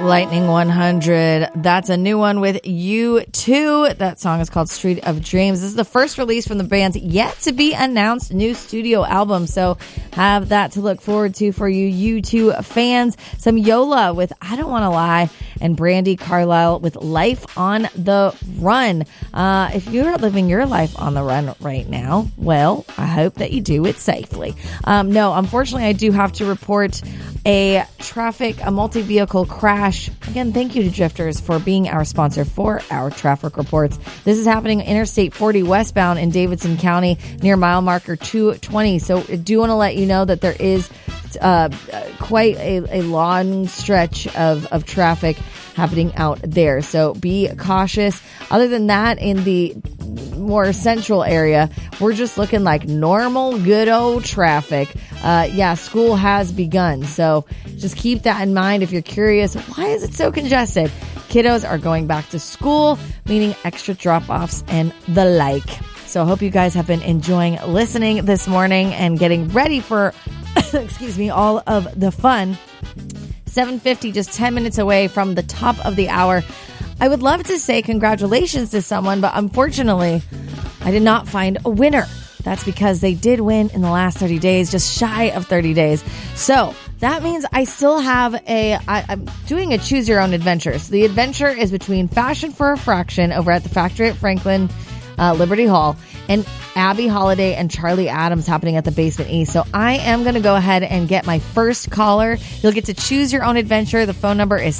Lightning 100. That's a new one with U2. That song is called Street of Dreams. This is the first release from the band's yet to be announced new studio album. So have that to look forward to for you U2 fans. Some Yola with I Don't Want to Lie and Brandy Carlisle with Life on the Run. If you're living your life on the run right now, well, I hope that you do it safely. No, unfortunately, I do have to report a multi-vehicle crash. Again, thank you to Drifters for being our sponsor for our traffic reports. This is happening on Interstate 40 westbound in Davidson County near mile marker 220. So I do want to let you know that there is quite a long stretch of traffic happening out there. So be cautious. Other than that, in the more central area, we're just looking like normal, good old traffic. School has begun. So just keep that in mind if you're curious. Why is it so congested? Kiddos are going back to school, meaning extra drop-offs and the like. So I hope you guys have been enjoying listening this morning and getting ready for, all of the fun. 7:50, just 10 minutes away from the top of the hour. I would love to say congratulations to someone, but unfortunately, I did not find a winner. That's because they did win in the last 30 days, just shy of 30 days. So that means I still have I'm doing a choose your own adventure. So the adventure is between Fashion for a Fraction over at the Factory at Franklin Liberty Hall and Abby Holiday and Charlie Adams happening at the Basement East. So I am going to go ahead and get my first caller. You'll get to choose your own adventure. The phone number is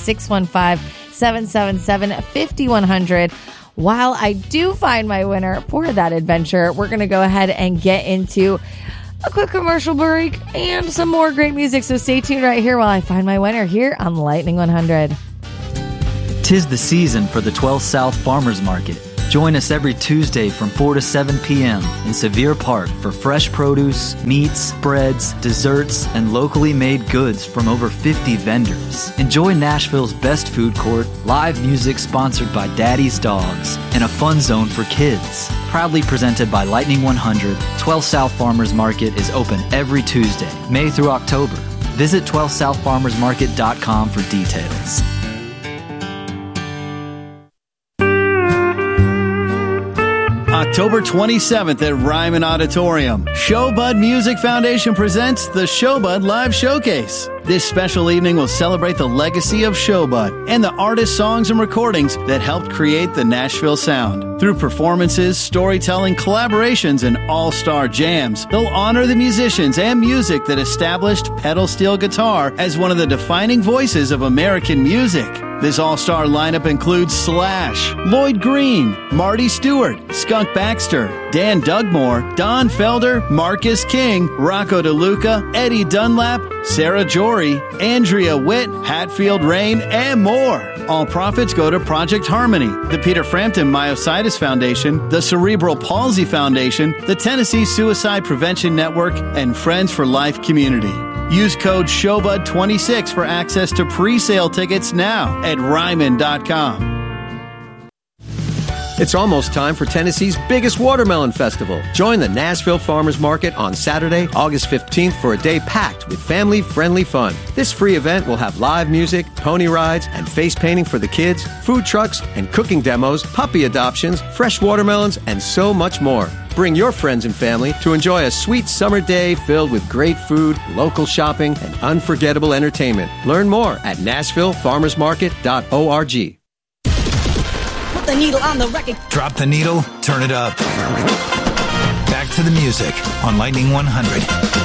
615-777-5100. While I do find my winner for that adventure, we're going to go ahead and get into a quick commercial break and some more great music. So stay tuned right here while I find my winner here on Lightning 100. 'Tis the season for the 12 South Farmers Market. Join us every Tuesday from 4 to 7 p.m. in Sevier Park for fresh produce, meats, breads, desserts, and locally made goods from over 50 vendors. Enjoy Nashville's best food court, live music sponsored by Daddy's Dogs, and a fun zone for kids. Proudly presented by Lightning 100, 12 South Farmers Market is open every Tuesday, May through October. Visit 12southfarmersmarket.com for details. October 27th at Ryman Auditorium, Showbud Music Foundation presents the Showbud Live Showcase. This special evening will celebrate the legacy of Showbud and the artists, songs, and recordings that helped create the Nashville sound. Through performances, storytelling, collaborations, and all-star jams, they'll honor the musicians and music that established pedal steel guitar as one of the defining voices of American music. This all-star lineup includes Slash, Lloyd Green, Marty Stewart, Skunk Baxter, Dan Dugmore, Don Felder, Marcus King, Rocco DeLuca, Eddie Dunlap, Sarah Jory, Andrea Witt, Hatfield Rain, and more. All profits go to Project Harmony, the Peter Frampton Myositis Foundation, the Cerebral Palsy Foundation, the Tennessee Suicide Prevention Network, and Friends for Life Community. Use code SHOWBUD26 for access to pre-sale tickets now at Ryman.com. It's almost time for Tennessee's biggest watermelon festival. Join the Nashville Farmers Market on Saturday, August 15th for a day packed with family-friendly fun. This free event will have live music, pony rides, and face painting for the kids, food trucks and cooking demos, puppy adoptions, fresh watermelons, and so much more. Bring your friends and family to enjoy a sweet summer day filled with great food, local shopping, and unforgettable entertainment. Learn more at NashvilleFarmersMarket.org. Put the needle on the record. Drop the needle, turn it up. Back to the music on Lightning 100.